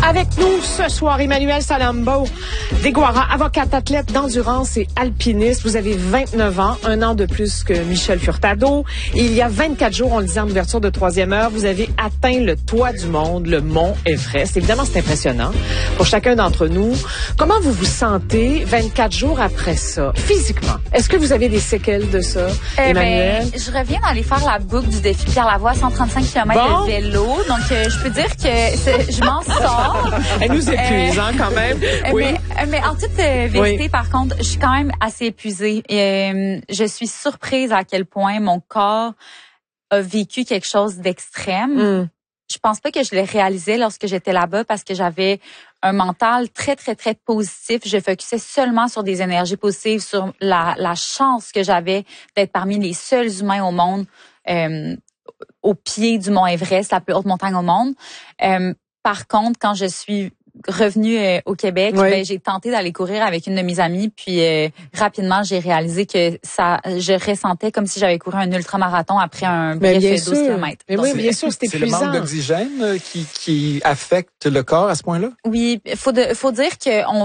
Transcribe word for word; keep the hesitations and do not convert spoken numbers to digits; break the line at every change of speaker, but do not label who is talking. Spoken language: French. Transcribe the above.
Avec nous ce soir, Emmanuelle Salambo, Deguara, avocate, athlète d'endurance et alpiniste. Vous avez vingt-neuf ans, un an de plus que Michel Furtado. Et il y a vingt-quatre jours, on le disait en ouverture de troisième heure, vous avez atteint le toit du monde, le mont Everest. Évidemment, c'est impressionnant pour chacun d'entre nous. Comment vous vous sentez vingt-quatre jours après ça, physiquement? Est-ce que vous avez des séquelles de ça,
euh,
Emmanuelle?
Ben, je reviens d'aller faire la boucle du défi Pierre Lavoie, cent trente-cinq kilomètres
bon.
de vélo. Donc, euh, je peux dire que je m'en sors.
Elle nous épuise, euh, hein, quand même. Oui.
Mais, mais en toute euh, vérité, oui. Par contre, je suis quand même assez épuisée. Et, euh, je suis surprise à quel point mon corps a vécu quelque chose d'extrême. Mm. Je pense pas que je l'ai réalisé lorsque j'étais là-bas parce que j'avais un mental très, très, très positif. Je focusais seulement sur des énergies positives, sur la, la chance que j'avais d'être parmi les seuls humains au monde, euh, au pied du mont Everest, la plus haute montagne au monde. Euh, Par contre, quand je suis revenue euh, au Québec, oui. ben, j'ai tenté d'aller courir avec une de mes amies, puis euh, rapidement, j'ai réalisé que ça, je ressentais comme si j'avais couru un ultramarathon après un bref douze kilomètres.
Mais
Donc,
oui, bien sûr, c'est épuisant.
C'est le manque d'oxygène qui, qui affecte le corps à ce point-là?
Oui, faut de, faut dire que on